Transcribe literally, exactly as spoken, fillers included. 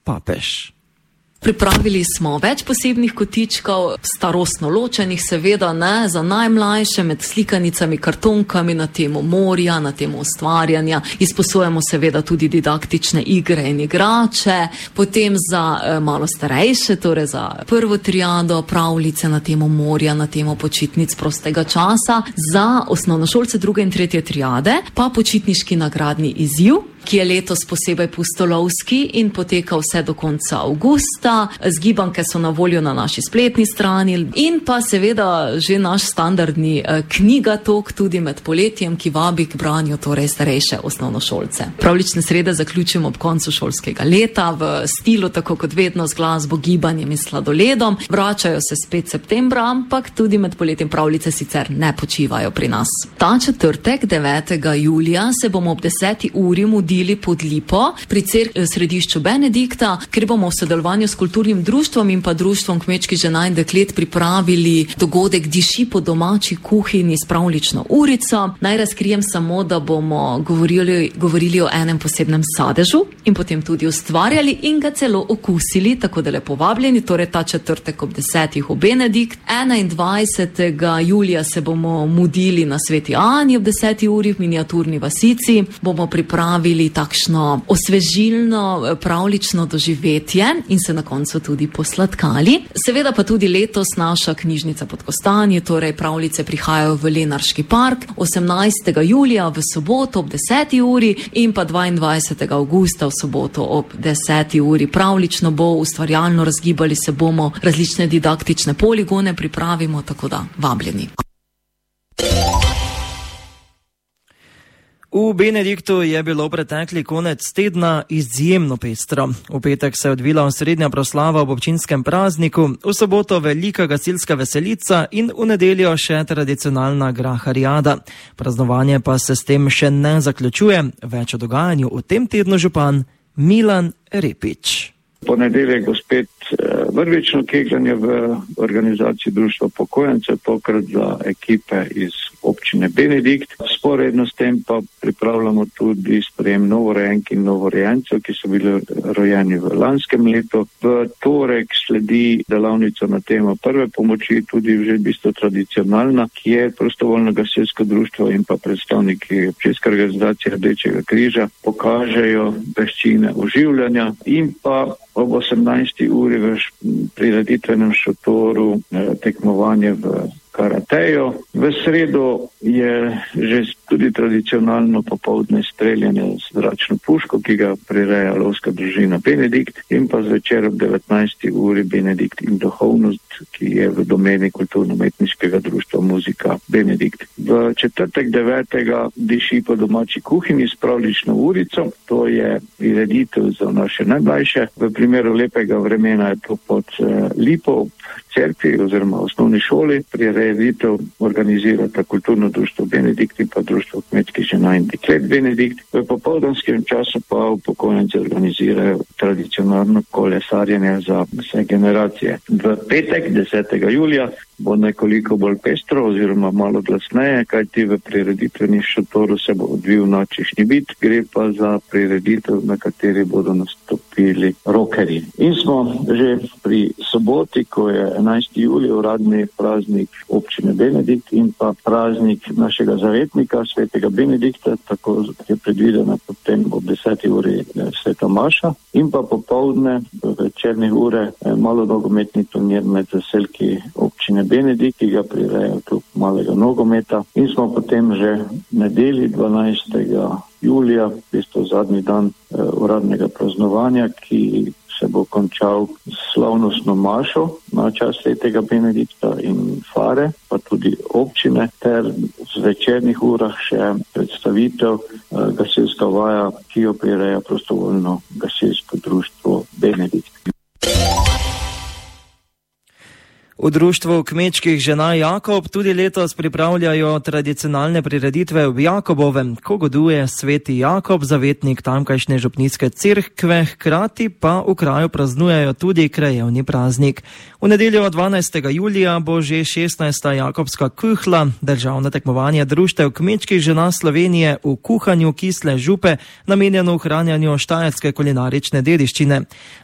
Papež. Pripravili smo več posebnih kotičkov, starostno ločenih seveda, ne, za najmlajše med slikanicami, kartonkami na temo morja, na temo ustvarjanja. Izposojamo seveda tudi didaktične igre in igrače, potem za eh, malo starejše, torej za prvo triado, pravljice na temo morja, na temo počitnic prostega časa, za osnovnošolce druge in tretje triade pa počitniški nagradni izziv, ki je letos posebej pustolovski in poteka vse do konca avgusta. Zgibanke so na voljo na naši spletni strani in pa seveda že naš standardni eh, knjigatok tudi med poletjem, ki vabi k branju torej starejše osnovnošolce. Pravlične srede zaključimo ob koncu šolskega leta v stilu, tako kot vedno, z glasbo, gibanjem in sladoledom. Vračajo se spet septembra, ampak tudi med poletjem pravljice sicer ne počivajo pri nas. Ta četrtek, devetega julija, se bomo ob deseti uri mudili pod Lipo pri cerkvi središču Benedikta, kjer bomo v sodelovanju s kulturnim društvom in pa društvom kmečkih žena in deklet pripravili dogodek Diši po domači kuhinji s pravlično urico. Naj razkrijem samo, da bomo govorili, govorili o enem posebnem sadežu in potem tudi ustvarjali in ga celo okusili, tako da lepo vabljeni, torej ta četrtek ob desetih v Benedikt. enaindvajsetega julija se bomo mudili na Sveti Ani ob deseti uri v miniaturni vasici. Bomo pripravili takšno osvežilno pravlično doživetje in se na koncu tudi posladkali. Seveda pa tudi letos naša knjižnica pod Kostanji, torej pravljice prihajajo v Lenarški park osemnajstega julija v soboto ob deseti uri in pa dvaindvajsetega avgusta v soboto ob deseti uri. Pravlično bo, ustvarjalno razgibali se bomo, različne didaktične poligone pripravimo, tako da vabljeni. V Benediktu je bilo pretekli konec tedna izjemno pestro. V petek se je odvila osrednja proslava ob občinskem prazniku, v soboto velika gasilska veselica in v nedeljo še tradicionalna graharijada. Praznovanje pa se s tem še ne zaključuje. Več o dogajanju v tem tednu župan Milan Repič. Ponedeljek bo spet vrvično kegljanje v organizaciji Društva upokojencev, tokrat za ekipe iz občine Benedikt. Sporedno s tem pa pripravljamo tudi sprejem novorojenk in novorojencev, ki so bili rojeni v lanskem letu. V torek sledi delavnica na temo prve pomoči, tudi že v bistvu tradicionalna, kjer prostovoljno gasilsko društvo in pa predstavniki občinske organizacije Rdečega križa pokažejo veščine oživljanja in pa ob osemnajsti uri v prireditvenem šotoru eh, tekmovanje v karateju. V sredo je že tudi tradicionalno popoldne streljanje z zračno puško, ki ga prireja lovska družina Benedikt, in pa zvečer ob devetnajsti uri Benedikt in duhovnost, ki je v domeni kulturno-umetniškega društva Muzika Benedikt. V četrtek devetega Diši po domači kuhinji s pravlično urico, to je prireditev za naše najmlajše. V primeru lepega vremena je to pod eh, Lipo, cerkvi oziroma osnovni šoli. Prireditev organizirata kulturno društvo Benedikt in pa društvo kmečkih žena in deklet Benedikt. V popoldanskem času pa upokojenci organizirajo tradicionalno kolesarjenje za vse generacije. V petek, desetega julija, bo nekoliko bolj pestro oziroma malo glasneje, kajti v prireditvenih šotoru se bo odvil nočni bit, gre pa za prireditev, na kateri bodo nastopili rockerji. In smo že pri soboti, ko je enajsti julij, uradni praznik občine Benedikt in pa praznik našega zavetnika, svetega Benedikta, tako je predvidena potem ob deseti uri sveta maša, in pa popoldne v večernih ure malo nogometni turnir med zaselki občine Benedikt, ki ga prireja klub malega nogometa. In smo potem že nedelji dvanajstega julija, v bistvu zadnji dan eh, uradnega praznovanja, ki se bo končal slavnostno mašo na čast svetega Benedikta in fare, pa tudi občine, ter v večernih urah še predstavitev eh, gasilska vaja, ki jo prireja prostovoljno gasilsko društvo Benedikt. V društvu kmečkih žena Jakob tudi letos pripravljajo tradicionalne prireditve v Jakobovem, ko goduje sveti Jakob, zavetnik tamkajšnje župnijske cerkve, hkrati pa v kraju praznujejo tudi krajevni praznik. V nedeljo dvanajstega julija bo že šestnajsta Jakobska kuhla, državno tekmovanje društev kmečkih žena Slovenije v kuhanju kisle župe, namenjeno ohranjanju štajerske kulinarične dediščine.